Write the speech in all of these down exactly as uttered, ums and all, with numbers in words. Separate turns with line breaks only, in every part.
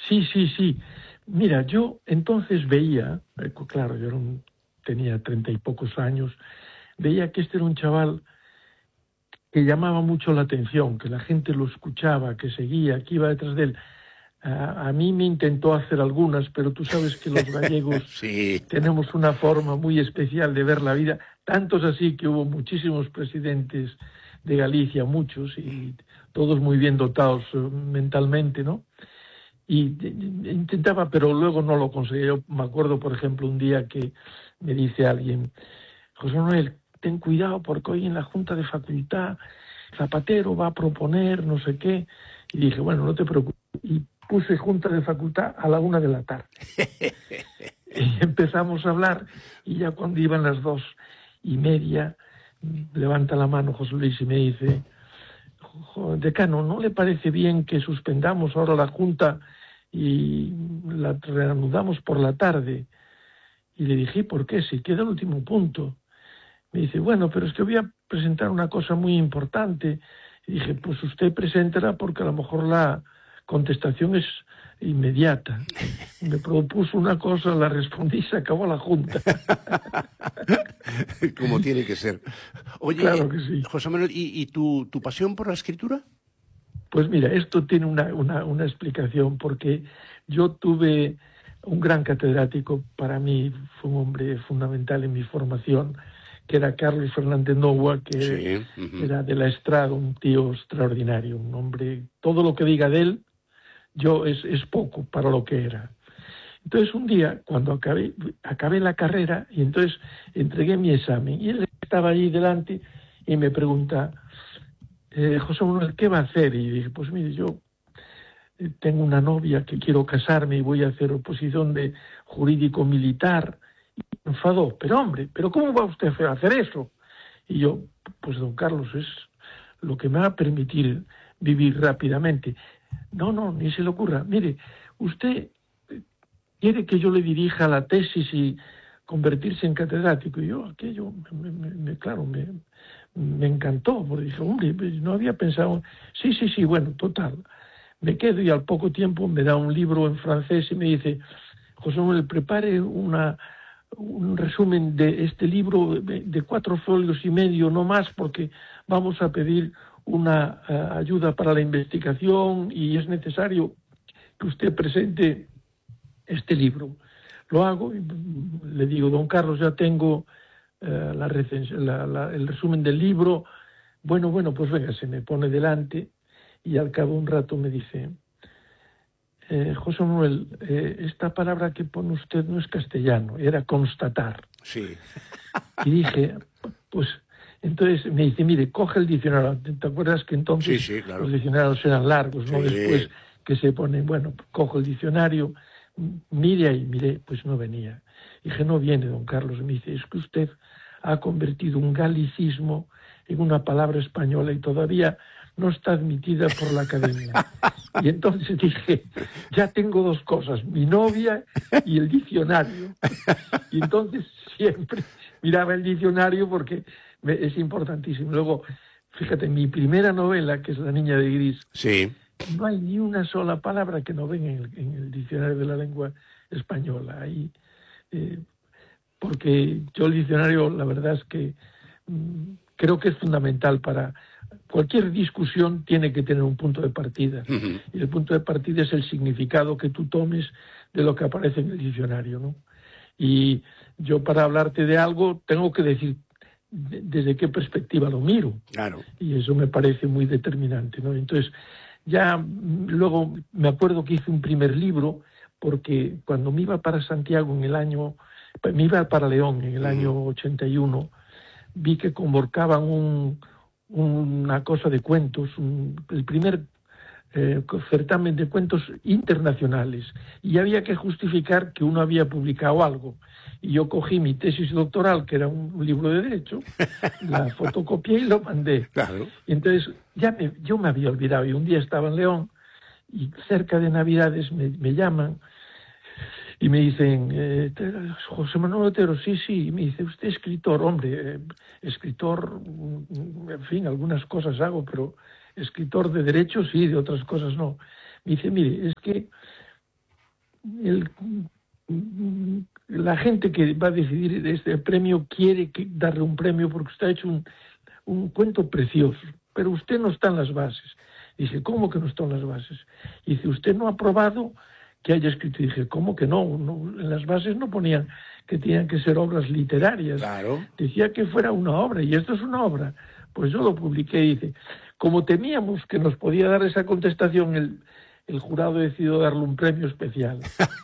Sí, sí, sí. Mira, yo entonces veía, eh, claro, yo era un- tenía treinta y pocos años, veía que este era un chaval que llamaba mucho la atención, que la gente lo escuchaba, que seguía, que iba detrás de él. A, a mí me intentó hacer algunas, pero tú sabes que los gallegos
Sí.
tenemos una forma muy especial de ver la vida, tantos así que hubo muchísimos presidentes de Galicia, muchos, y todos muy bien dotados eh, mentalmente, ¿no? Y de- de- intentaba, pero luego no lo conseguí. Yo me acuerdo, por ejemplo, un día que me dice alguien, José Manuel, ten cuidado porque hoy en la Junta de Facultad Zapatero va a proponer no sé qué. Y dije, bueno, no te preocupes. Y puse Junta de Facultad a la una de la tarde. Y empezamos a hablar y ya cuando iban las dos y media, levanta la mano José Luis y me dice, "Jo, decano, ¿no le parece bien que suspendamos ahora la Junta y la reanudamos por la tarde?" Y le dije, ¿por qué? Si queda el último punto. Me dice, bueno, pero es que voy a presentar una cosa muy importante. Y dije, pues usted preséntela porque a lo mejor la contestación es inmediata. Me propuso una cosa, la respondí y se acabó la junta.
Como tiene que ser. Oye,
Claro
eh,
que sí.
José Manuel, ¿y, y tu, tu pasión por la escritura?
Pues mira, esto tiene una, una, una explicación porque yo tuve un gran catedrático, para mí fue un hombre fundamental en mi formación, que era Carlos Fernández Novoa, que
Sí. Ujú.
era de la Estrada, un tío extraordinario, un hombre, todo lo que diga de él, yo es, es poco para lo que era. Entonces un día, cuando acabé, acabé la carrera, y entonces entregué mi examen, y él estaba allí delante y me pregunta, eh, José Manuel, ¿qué va a hacer? Y dije, pues mire, yo eh, tengo una novia que quiero casarme y voy a hacer oposición de jurídico militar. Y me enfadó, pero hombre, ¿pero cómo va usted a hacer eso? Y yo, pues don Carlos, es lo que me va a permitir vivir rápidamente. No, no, ni se le ocurra. Mire, usted quiere que yo le dirija la tesis y convertirse en catedrático. Y yo, aquello, me, me, me, claro, me, me encantó, porque dije, hombre, no había pensado. Sí, sí, sí, bueno, total. Me quedo y al poco tiempo me da un libro en francés y me dice, José Manuel, prepare una, un resumen de este libro de, de cuatro folios y medio, no más, porque vamos a pedir una uh, ayuda para la investigación y es necesario que usted presente este libro. Lo hago y le digo, don Carlos, ya tengo uh, la la, la, el resumen del libro. Bueno, bueno, pues venga, se me pone delante y al cabo de un rato me dice, eh, José Manuel, eh, esta palabra que pone usted no es castellano, era constatar.
Sí.
Y dije, pues, entonces me dice, mire, coge el diccionario. ¿Te acuerdas que entonces
Sí, sí,
los
claro.
diccionarios eran largos, no después
Sí.
que se ponen, bueno, cojo el diccionario, mire ahí, mire, pues no venía. Dije, no viene, don Carlos. Me dice, es que usted ha convertido un galicismo en una palabra española y todavía no está admitida por la academia. Y entonces dije, ya tengo dos cosas, mi novia y el diccionario. Y entonces siempre miraba el diccionario porque me, es importantísimo. Luego, fíjate, mi primera novela, que es La niña de gris,
Sí.
no hay ni una sola palabra que no venga en el, en el diccionario de la lengua española. Ahí, eh, porque yo el diccionario, la verdad es que mmm, creo que es fundamental para cualquier discusión, tiene que tener un punto de partida.
Ujú.
Y el punto de partida es el significado que tú tomes de lo que aparece en el diccionario, ¿no? Y yo para hablarte de algo tengo que decir de, desde qué perspectiva lo miro.
Claro.
Y eso me parece muy determinante, ¿no? Entonces, ya mm, luego me acuerdo que hice un primer libro porque cuando me iba para Santiago en el año, me iba para León en el
Ujú.
año ochenta y uno, vi que convocaban un, una cosa de cuentos, un, el primer eh, certamen de cuentos internacionales, y había que justificar que uno había publicado algo. Y yo cogí mi tesis doctoral, que era un, un libro de derecho, la fotocopié y lo mandé.
Claro.
Y entonces ya me, yo me había olvidado, y un día estaba en León, y cerca de Navidades me, me llaman, y me dicen, eh, José Manuel Otero, sí, sí, y me dice, usted es escritor, hombre, eh, escritor, en fin, algunas cosas hago, pero escritor de derecho sí, de otras cosas no. Me dice, mire, es que el, la gente que va a decidir este premio quiere que, darle un premio porque usted ha hecho un, un cuento precioso, pero usted no está en las bases. Dice, ¿cómo que no está en las bases? Y dice, usted no ha aprobado que haya escrito. Y dije, ¿cómo que no? no? En las bases no ponían que tenían que ser obras literarias.
Claro.
Decía que fuera una obra, y esto es una obra. Pues yo lo publiqué y dice, como temíamos que nos podía dar esa contestación, el, el jurado decidió darle un premio especial.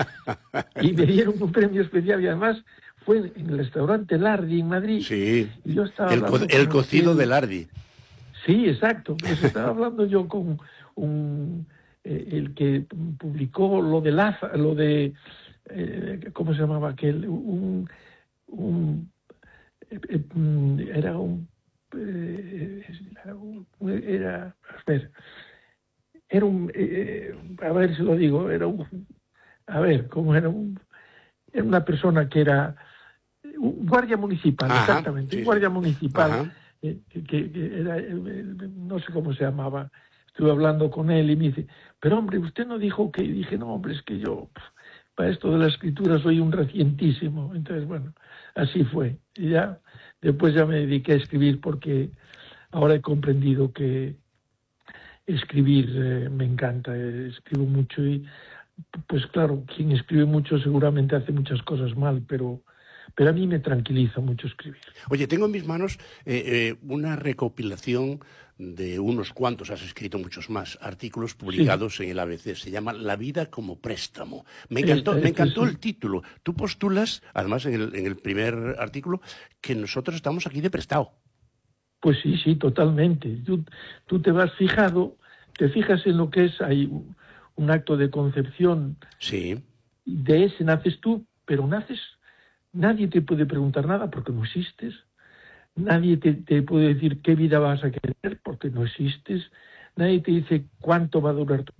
Y me dieron un premio especial, y además fue en el restaurante Lardi en Madrid.
Sí,
y yo estaba
el, co el cocido de Lardi.
Sí, exacto. Pues estaba hablando yo con un, eh, el que publicó lo de Laza, lo de, eh, ¿cómo se llamaba aquel? Un, un eh, eh, era un, eh, era, un era, a ver, era un, eh, a ver si lo digo, era un, a ver, ¿cómo era? Un, era una persona que era un guardia municipal, Ajá, exactamente, sí, un guardia municipal. Ajá. Que, que, que era, no sé cómo se llamaba, estuve hablando con él y me dice, pero hombre, usted no dijo que, y dije, no hombre, es que yo para esto de la escritura soy un recientísimo. Entonces, bueno, así fue. Y ya, después ya me dediqué a escribir porque ahora he comprendido que escribir eh, me encanta, eh, escribo mucho y, pues claro, quien escribe mucho seguramente hace muchas cosas mal, pero... pero a mí me tranquiliza mucho escribir.
Oye, tengo en mis manos eh, eh, una recopilación de unos cuantos, has escrito muchos más, artículos publicados sí. en el A B C. Se llama La vida como préstamo. Me encantó, este, este, me encantó sí. el título. Tú postulas, además en el, en el primer artículo, que nosotros estamos aquí de prestado.
Pues sí, sí, totalmente. Tú, tú te vas fijado, te fijas en lo que es, hay un acto de concepción.
Sí.
De ese naces tú, pero naces... Nadie te puede preguntar nada porque no existes. Nadie te, te puede decir qué vida vas a querer porque no existes. Nadie te dice cuánto va a durar tu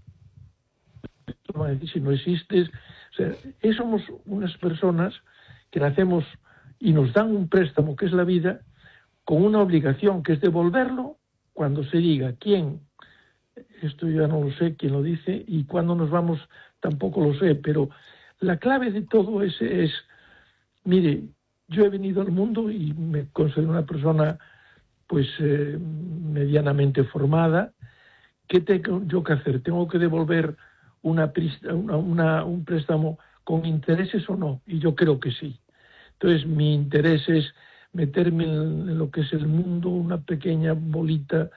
vida si no existes. O sea, somos unas personas que nacemos y nos dan un préstamo que es la vida con una obligación que es devolverlo cuando se diga quién. Esto ya no lo sé quién lo dice y cuándo nos vamos tampoco lo sé, pero la clave de todo es... es mire, yo he venido al mundo y me considero una persona pues eh, medianamente formada. ¿Qué tengo yo que hacer? ¿Tengo que devolver una, una, una, un préstamo con intereses o no? Y yo creo que sí. Entonces mi interés es meterme en lo que es el mundo, una pequeña bolita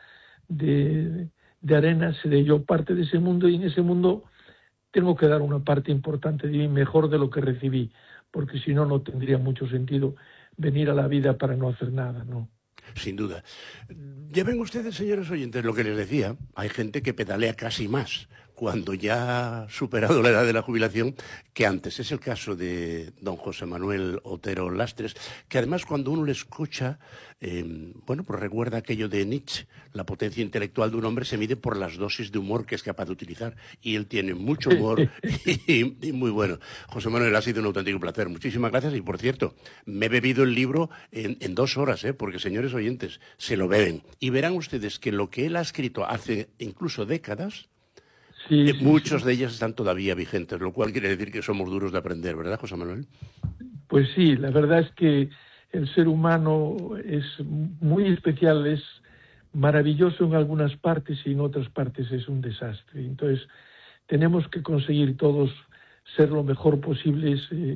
de, de arena, seré yo parte de ese mundo y en ese mundo tengo que dar una parte importante de mí, mejor de lo que recibí. Porque si no, no tendría mucho sentido venir a la vida para no hacer nada, ¿no?
Sin duda. Ya ven ustedes, señores oyentes, lo que les decía. Hay gente que pedalea casi más cuando ya ha superado la edad de la jubilación que antes. Es el caso de don José Manuel Otero Lastres, que además cuando uno le escucha, eh, bueno, pues recuerda aquello de Nietzsche, la potencia intelectual de un hombre se mide por las dosis de humor que es capaz de utilizar. Y él tiene mucho humor y, y muy bueno. José Manuel, ha sido un auténtico placer. Muchísimas gracias. Y por cierto, me he bebido el libro en, en dos horas, ¿eh? Porque, señores oyentes, se lo beben. Y verán ustedes que lo que él ha escrito hace incluso décadas,
Sí,
eh,
sí,
muchos
sí.
de ellas están todavía vigentes, lo cual quiere decir que somos duros de aprender, ¿verdad, José Manuel?
Pues sí, la verdad es que el ser humano es muy especial, es maravilloso en algunas partes y en otras partes es un desastre. Entonces, tenemos que conseguir todos ser lo mejor posibles eh,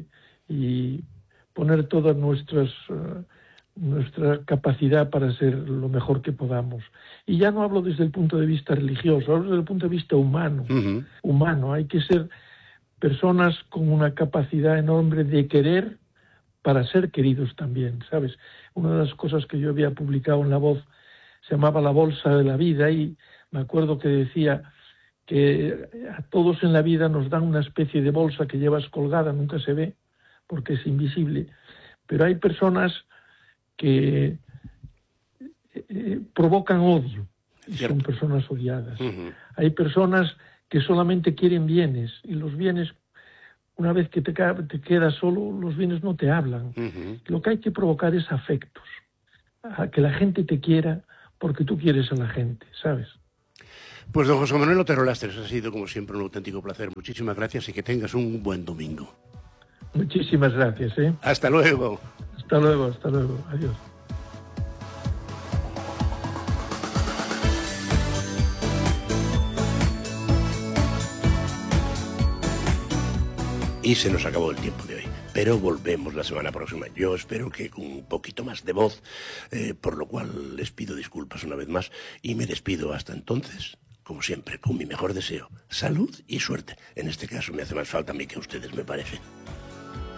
y poner todas nuestras... Uh, nuestra capacidad para ser lo mejor que podamos. Y ya no hablo desde el punto de vista religioso, hablo desde el punto de vista humano. Uh-huh. Humano, hay que ser personas con una capacidad enorme de querer para ser queridos también, ¿sabes? Una de las cosas que yo había publicado en La Voz se llamaba La Bolsa de la Vida y me acuerdo que decía que a todos en la vida nos dan una especie de bolsa que llevas colgada, nunca se ve porque es invisible, pero hay personas que eh, provocan odio y son personas odiadas. Uh-huh. Hay personas que solamente quieren bienes y los bienes, una vez que te, te quedas solo, los bienes no te hablan. Uh-huh. Lo que hay que provocar es afectos, a que la gente te quiera porque tú quieres a la gente, ¿sabes?
Pues don José Manuel Otero Lastres, ha sido como siempre un auténtico placer. Muchísimas gracias y que tengas un buen domingo.
Muchísimas gracias, ¿eh?
Hasta luego.
Hasta luego, hasta luego. Adiós.
Y se nos acabó el tiempo de hoy, pero volvemos la semana próxima. Yo espero que con un poquito más de voz, eh, por lo cual les pido disculpas una vez más y me despido hasta entonces, como siempre, con mi mejor deseo, salud y suerte. En este caso me hace más falta a mí que a ustedes, me parece.